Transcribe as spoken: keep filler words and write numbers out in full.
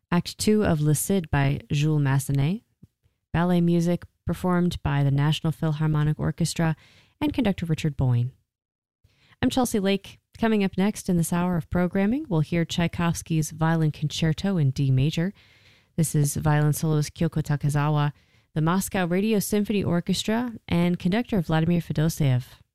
Act two of Le Cid by Jules Massenet. Ballet music performed by the National Philharmonic Orchestra and conductor Richard Boyne. I'm Chelsea Lake. Coming up next in this hour of programming, we'll hear Tchaikovsky's Violin Concerto in D major. This is violin soloist Kyoko Takezawa, the Moscow Radio Symphony Orchestra, and conductor Vladimir Fedoseev.